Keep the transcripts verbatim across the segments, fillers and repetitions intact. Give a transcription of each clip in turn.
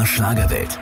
Schlagerwelt.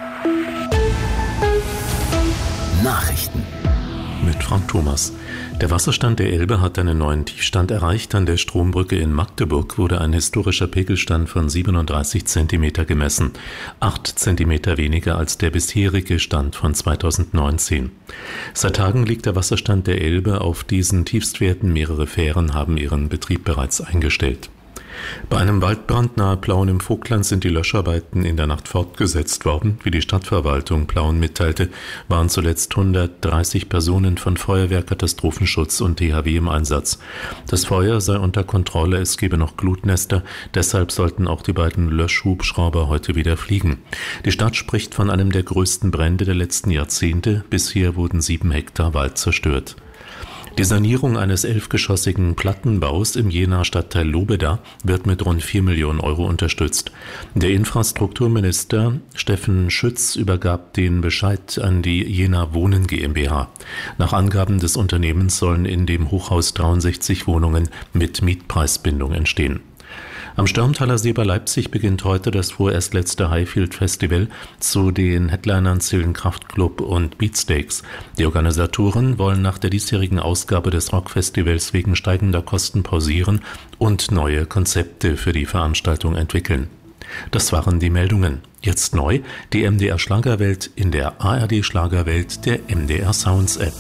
Nachrichten. Mit Frank Thomas. Der Wasserstand der Elbe hat einen neuen Tiefstand erreicht. An der Strombrücke in Magdeburg wurde ein historischer Pegelstand von siebenunddreißig Zentimeter gemessen. Acht Zentimeter weniger als der bisherige Stand von zweitausendneunzehn. Seit Tagen liegt der Wasserstand der Elbe auf diesen Tiefstwerten. Mehrere Fähren haben ihren Betrieb bereits eingestellt. Bei einem Waldbrand nahe Plauen im Vogtland sind die Löscharbeiten in der Nacht fortgesetzt worden. Wie die Stadtverwaltung Plauen mitteilte, waren zuletzt hundertdreißig Personen von Feuerwehr, Katastrophenschutz und D H W im Einsatz. Das Feuer sei unter Kontrolle, es gebe noch Glutnester, deshalb sollten auch die beiden Löschhubschrauber heute wieder fliegen. Die Stadt spricht von einem der größten Brände der letzten Jahrzehnte. Bisher wurden sieben Hektar Wald zerstört. Die Sanierung eines elfgeschossigen Plattenbaus im Jenaer Stadtteil Lobeda wird mit rund vier Millionen Euro unterstützt. Der Infrastrukturminister Steffen Schütz übergab den Bescheid an die Jena Wohnen GmbH. Nach Angaben des Unternehmens sollen in dem Hochhaus dreiundsechzig Wohnungen mit Mietpreisbindung entstehen. Am Störmtaler See bei Leipzig beginnt heute das vorerst letzte Highfield Festival. Zu den Headlinern zählen Kraftklub und Beatsteaks. Die Organisatoren wollen nach der diesjährigen Ausgabe des Rockfestivals wegen steigender Kosten pausieren und neue Konzepte für die Veranstaltung entwickeln. Das waren die Meldungen. Jetzt neu, die M D R Schlagerwelt in der A R D Schlagerwelt der M D R Sounds App.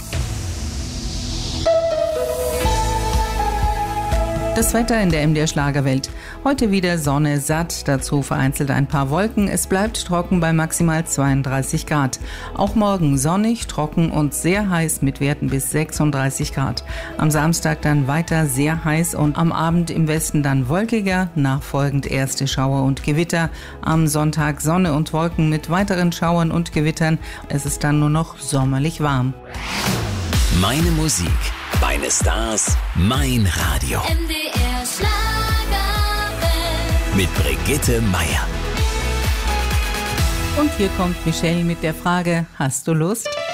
Das Wetter in der M D R Schlagerwelt. Heute wieder Sonne satt, dazu vereinzelt ein paar Wolken. Es bleibt trocken bei maximal zweiunddreißig Grad. Auch morgen sonnig, trocken und sehr heiß mit Werten bis sechsunddreißig Grad. Am Samstag dann weiter sehr heiß und am Abend im Westen dann wolkiger, nachfolgend erste Schauer und Gewitter. Am Sonntag Sonne und Wolken mit weiteren Schauern und Gewittern. Es ist dann nur noch sommerlich warm. Meine Musik, meine Stars, mein Radio. M D R Schlagerwelt. Mit Brigitte Meier. Und hier kommt Michelle mit der Frage, hast du Lust?